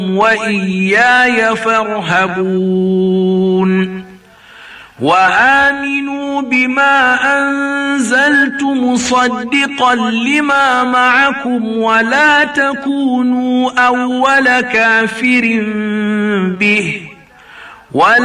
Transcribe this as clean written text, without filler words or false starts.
وإياي فارهبون وآمنوا بما أنزلت مصدقا لما معكم ولا تكونوا أول كافر به